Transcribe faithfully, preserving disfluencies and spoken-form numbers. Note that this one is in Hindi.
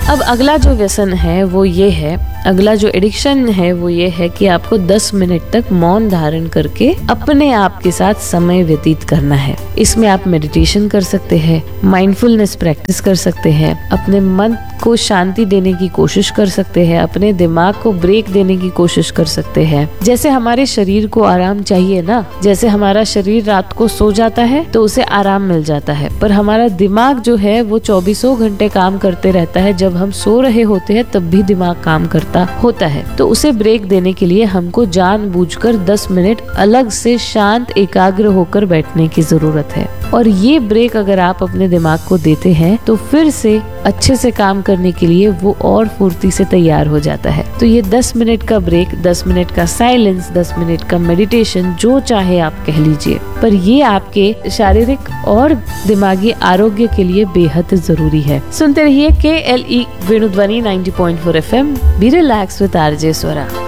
अब अगला जो व्यसन है वो ये है, अगला जो एडिक्शन है वो ये है कि आपको दस मिनट तक मौन धारण करके अपने आप के साथ समय व्यतीत करना है। इसमें आप मेडिटेशन कर सकते हैं, माइंडफुलनेस प्रैक्टिस कर सकते हैं, अपने मन को शांति देने की कोशिश कर सकते हैं, अपने दिमाग को ब्रेक देने की कोशिश कर सकते हैं। जैसे हमारे शरीर को आराम चाहिए ना, जैसे हमारा शरीर रात को सो जाता है तो उसे आराम मिल जाता है, पर हमारा दिमाग जो है वो चौबीसों घंटे काम करते रहता है। जब हम सो रहे होते हैं तब भी दिमाग काम करता होता है। तो उसे ब्रेक देने के लिए हमको जानबूझकर दस मिनट अलग से शांत एकाग्र होकर बैठने की जरूरत है। और ये ब्रेक अगर आप अपने दिमाग को देते हैं तो फिर से अच्छे से काम करने के लिए वो और फुर्ती से तैयार हो जाता है। तो ये दस मिनट का ब्रेक, दस मिनट का साइलेंस, दस मिनट का मेडिटेशन, जो चाहे आप कह लीजिए, पर ये आपके शारीरिक और दिमागी आरोग्य के लिए बेहद जरूरी है। सुनते रहिए के L E वेणुध्वनि ninety point four F M. Be relax with RJ Swara.